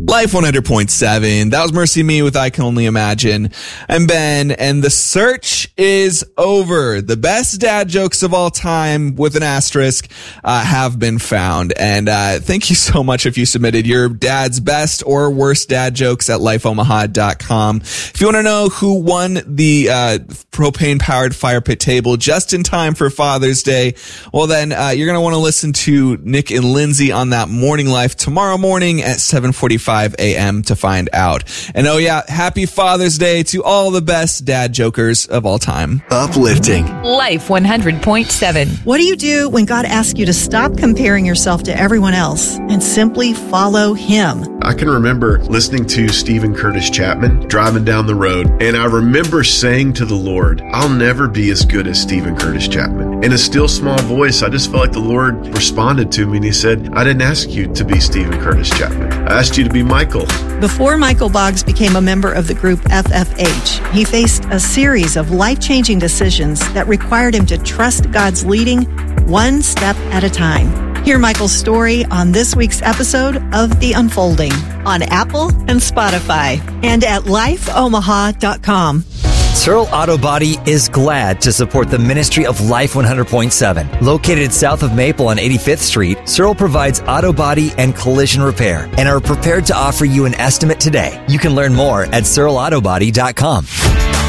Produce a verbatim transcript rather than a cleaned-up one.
Life one hundred point seven. That was Mercy Me with I Can Only Imagine. I'm Ben, and the search is over. The best dad jokes of all time, with an asterisk, uh, have been found. And uh, thank you so much if you submitted your dad's best or worst dad jokes at life omaha dot com. If you want to know who won the uh, propane-powered fire pit table just in time for Father's Day, well then uh, you're going to want to listen to Nick and Lindsay on That Morning Life tomorrow morning at seven forty-five a.m. to find out. And oh yeah, happy Father's Day to all the best dad jokers of all time. Uplifting. Life one hundred point seven. What do you do when God asks you to stop comparing yourself to everyone else and simply follow Him? I can remember listening to Stephen Curtis Chapman driving down the road, and I remember saying to the Lord, I'll never be as good as Stephen Curtis Chapman. In a still small voice, I just felt like the Lord responded to me, and He said, I didn't ask you to be Stephen Curtis Chapman. I asked you to be Michael. Before Michael Boggs became a member of the group F F H, he faced a series of life-changing decisions that required him to trust God's leading one step at a time. Hear Michael's story on this week's episode of The Unfolding on Apple and Spotify and at life omaha dot com. Searle Auto Body is glad to support the ministry of Life one hundred point seven. Located south of Maple on eighty-fifth Street, Searle provides auto body and collision repair and are prepared to offer you an estimate today. You can learn more at searle auto body dot com.